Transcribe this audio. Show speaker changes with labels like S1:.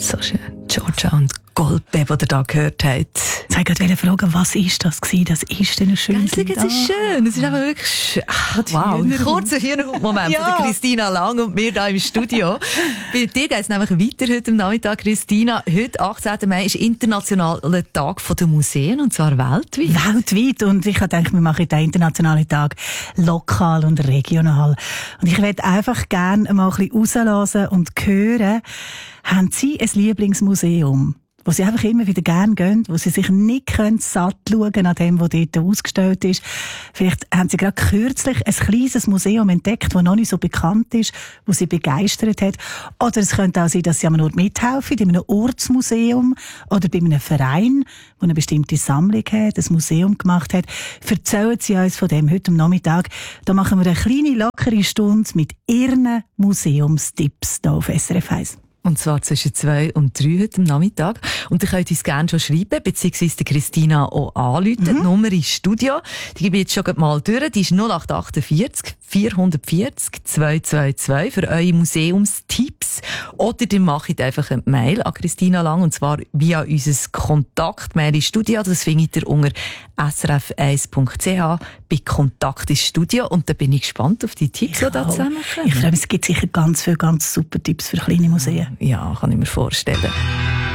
S1: So schön. Georgia und Goldbeb, die ihr da gehört habt.
S2: Ich wollte fragen, was ist das gewesen? Das ist denn schön.
S1: Es ist schön. Es ist einfach wirklich schön. Wow. Ein kurzer Moment von der Christina Lang und mir hier im Studio. Bei dir geht es nämlich weiter heute am Nachmittag, Christina. Heute, 18. Mai, ist internationaler Tag der Museen, und zwar weltweit.
S2: Weltweit. Und ich denke, wir machen den internationalen Tag lokal und regional. Und ich möchte einfach gerne mal ein bisschen rauslassen und hören, haben Sie ein Lieblingsmuseum, wo Sie einfach immer wieder gerne gehen, wo Sie sich nicht satt schauen an dem, was dort ausgestellt ist? Vielleicht haben Sie gerade kürzlich ein kleines Museum entdeckt, das noch nicht so bekannt ist, das Sie begeistert hat. Oder es könnte auch sein, dass Sie am Ort mithelfen, in einem Ortsmuseum oder bei einem Verein, der eine bestimmte Sammlung hat, ein Museum gemacht hat. Erzählen Sie uns von dem heute am Nachmittag. Da machen wir eine kleine, lockere Stunde mit Ihren Museumstipps hier auf SRF 1.
S1: Und zwar zwischen 2 und 3 heute am Nachmittag. Und ihr könnt uns gerne schon schreiben, beziehungsweise die Christina auch anrufen. Die Nummer ist Studio. Die gebe ich jetzt schon mal durch. Die ist 0848 440 222 für eure Museumstipps. Oder ihr macht einfach eine Mail an Christina Lang, und zwar via unser Kontaktmail ins Studio. Das findet ihr unter srf1.ch bei Kontakt ins Studio. Und da bin ich gespannt auf die Tipps, die da zusammenkommen.
S2: Ich glaube, es gibt sicher ganz viele ganz super Tipps für kleine Museen.
S1: Ja, kann ich mir vorstellen.